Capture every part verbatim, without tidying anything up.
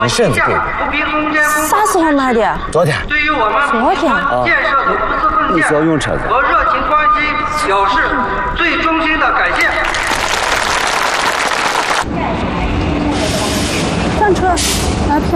你身子贵。 啥时候买的？ 昨天。 对于我们昨天啊，建设的无私奉献你需要用车子和热情关心，表示最衷心的感谢。 上车，拿票。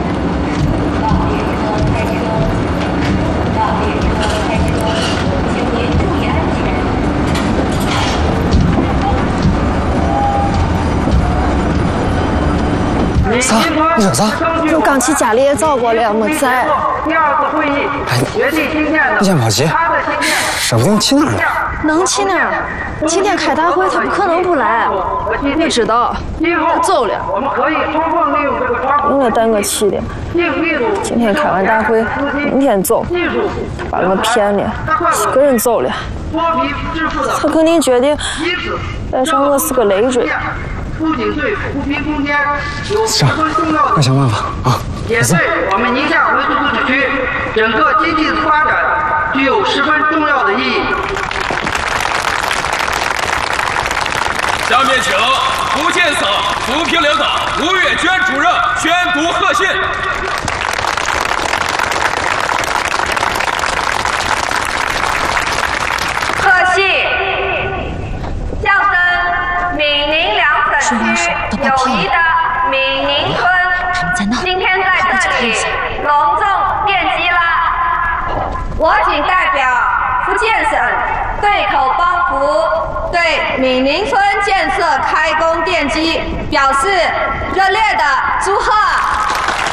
啥？你说啥？ 我刚去家里也找过了，没在。 第二次会议决定今天的。 你先别急，说不定去哪儿了。 能去哪儿？今天开大会，他不可能不来。我知道，他走了。 我们可以充分利用这个窗口。 应该带我去的。今天开完大会，明天走。他把我骗了，一个人走了。他肯定觉得带上我是个累赘。 不仅对扶贫攻坚有十分重要的， 我想办法啊！ 也对我们宁夏回族自治区整个经济发展具有十分重要的意义。 下面请福建省扶贫领导吴月娟主任宣读贺信。 贺信，象征闽宁两省区友谊的闽宁村，今天在这里隆重奠基啦！我谨代表福建省对口帮扶，对闽宁村建设开工奠基表示热烈的祝贺。